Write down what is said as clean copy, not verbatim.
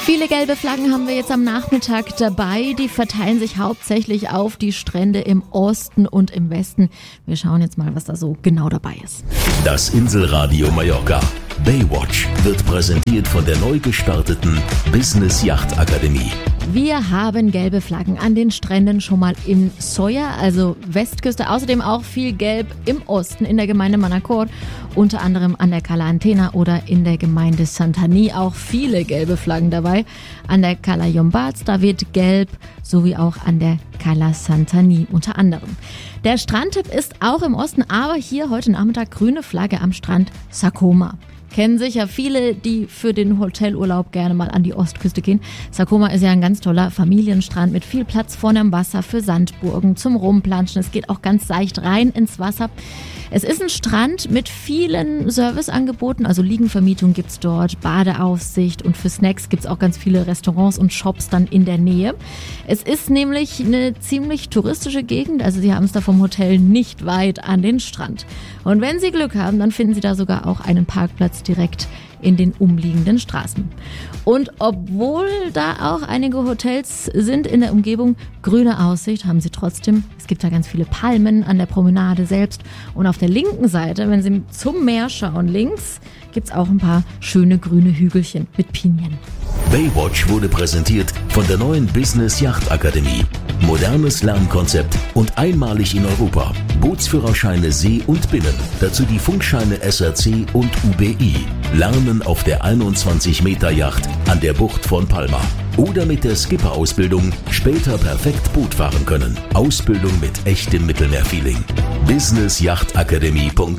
Viele gelbe Flaggen haben wir jetzt am Nachmittag dabei. Die verteilen sich hauptsächlich auf die Strände im Osten und im Westen. Wir schauen jetzt mal, was da so genau dabei ist. Das Inselradio Mallorca. Baywatch wird präsentiert von der neu gestarteten Business Yacht Akademie. Wir haben gelbe Flaggen an den Stränden schon mal in Sóller, also Westküste. Außerdem auch viel Gelb im Osten in der Gemeinde Manacor, unter anderem an der Cala Antena oder in der Gemeinde Santani. Auch viele gelbe Flaggen dabei. An der Cala Llombards, da weht gelb, sowie auch an der Cala Santani unter anderem. Der Strandtipp ist auch im Osten, aber hier heute Nachmittag grüne Flagge am Strand Sa Coma. Kennen sicher viele, die für den Hotelurlaub gerne mal an die Ostküste gehen. Sa Coma ist ja ein ganz toller Familienstrand mit viel Platz vorne am Wasser für Sandburgen zum Rumplanschen. Es geht auch ganz seicht rein ins Wasser. Es ist ein Strand mit vielen Serviceangeboten, also Liegenvermietung gibt's dort, Badeaufsicht und für Snacks gibt's auch ganz viele Restaurants und Shops dann in der Nähe. Es ist nämlich eine ziemlich touristische Gegend, also Sie haben es da vom Hotel nicht weit an den Strand. Und wenn Sie Glück haben, dann finden Sie da sogar auch einen Parkplatz direkt in den umliegenden Straßen. Und obwohl da auch einige Hotels sind in der Umgebung, grüne Aussicht haben sie trotzdem. Es gibt da ganz viele Palmen an der Promenade selbst. Und auf der linken Seite, wenn Sie zum Meer schauen, links, gibt's auch ein paar schöne grüne Hügelchen mit Pinien. Baywatch wurde präsentiert von der neuen Business Yacht Akademie. Modernes Lernkonzept und einmalig in Europa. Bootsführerscheine See und Binnen. Dazu die Funkscheine SRC und UBI. Lernen auf der 21-Meter-Yacht an der Bucht von Palma. Oder mit der Skipper-Ausbildung später perfekt Boot fahren können. Ausbildung mit echtem Mittelmeerfeeling. businessyachtakademie.at